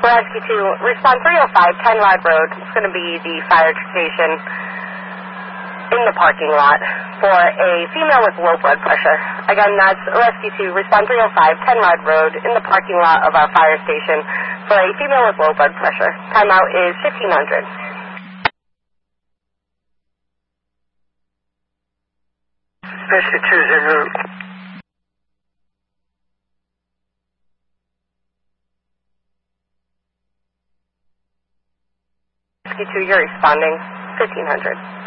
Rescue 2, respond 305, 10 Rod Road. It's going to be the fire station in the parking lot for a female with low blood pressure. Again, that's Rescue 2, respond 305, 10 Rod Road in the parking lot of our fire station for a female with low blood pressure. Timeout is 1500. Rescue 2 is en route. Rescue 2, you're responding 1500.